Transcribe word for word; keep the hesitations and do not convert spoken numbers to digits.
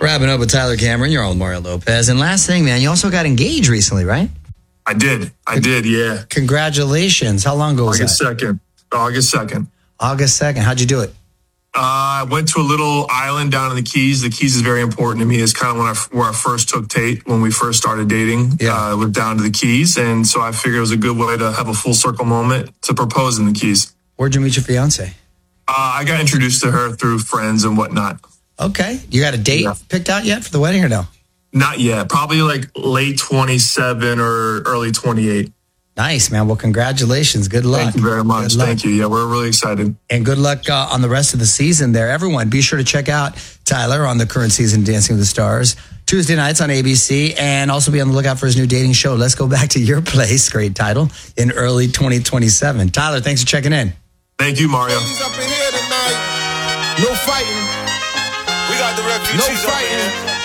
Wrapping up with Tyler Cameron, you're on Mario Lopez. And last thing, man, you also got engaged recently, right? I did. I did, yeah. Congratulations. How long ago was August that? second. August second. August second. How'd you do it? Uh, I went to a little island down in the Keys. The Keys is very important to me. It's kind of when I, where I first took Tate when we first started dating. Yeah. Uh, went down to the Keys. And so I figured it was a good way to have a full circle moment to propose in the Keys. Where'd you meet your fiance? Uh, I got introduced to her through friends and whatnot. Okay. You got a date Yeah. picked out yet for the wedding or no? Not yet. Probably like late twenty-seven or early twenty-eight. Nice, man. Well, congratulations. Good luck. Thank you very much. Good luck. Thank you. Yeah, we're really excited. And good luck uh, on the rest of the season there. Everyone, be sure to check out Tyler on the current season of Dancing with the Stars. Tuesday nights on A B C, and also be on the lookout for his new dating show, Let's Go Back to Your Place, great title, in early twenty twenty-seven. Tyler, thanks for checking in. Thank you, Mario. Ladies up in here tonight. No fighting. We got the refugees. No fighting.